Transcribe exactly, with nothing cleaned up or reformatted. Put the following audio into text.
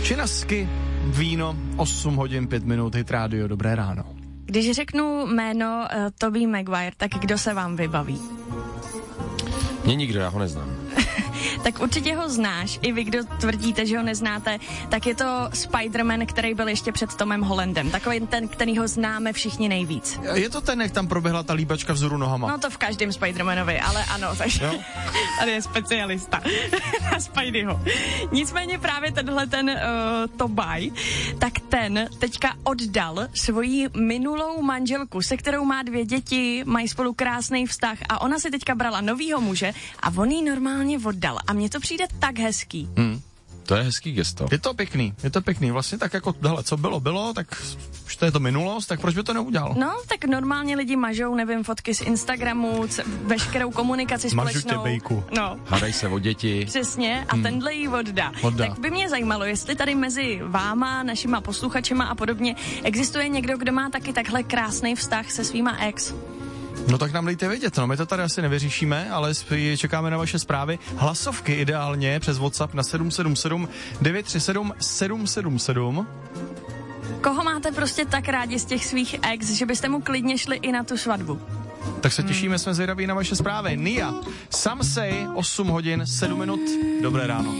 Činasky, víno, osm hodin pět minut, Hit Radio, dobré ráno. Když řeknu jméno uh, Tobey Maguire, tak kdo se vám vybaví? Mě nikdo, já ho neznám. Tak určitě ho znáš, i vy, kdo tvrdíte, že ho neznáte, tak je to Spider-Man, který byl ještě před Tomem Hollandem. Takový ten, který ho známe všichni nejvíc. Je to ten, jak tam proběhla ta líbačka vzoru nohama? No to v každém Spider-Manovi, ale ano, takže no. Tady je specialista na Spideyho. Nicméně právě tenhle ten uh, Tobey, tak ten teďka oddal svoji minulou manželku, se kterou má dvě děti, mají spolu krásný vztah a ona si teďka brala novýho muže a on jí normálně oddal. A mně to přijde tak hezký. Hmm. To je hezký gesto. Je to pěkný, je to pěkný. Vlastně tak jako, hele, co bylo, bylo, tak už to je to minulost, tak proč by to neudělal? No, tak normálně lidi mažou, nevím, fotky z Instagramu, c- veškerou komunikaci Mažu společnou. tě, bejku. No. Hádají se o děti. Přesně, a hmm. tenhle jí oddá. Oddá. Tak by mě zajímalo, jestli tady mezi váma, našima posluchačema a podobně existuje někdo, kdo má taky takhle krásný vztah se svýma ex. No tak nám dejte vědět, no my to tady asi nevyřešíme, ale čekáme na vaše zprávy. Hlasovky ideálně přes WhatsApp na sedm sedm sedm devět tři sedm sedm sedm sedm. Koho máte prostě tak rádi z těch svých ex, že byste mu klidně šli i na tu svatbu? Tak se těšíme, hmm. jsme zvědaví na vaše zprávy. Nia, Samsej, osm hodin sedm minut, dobré ráno.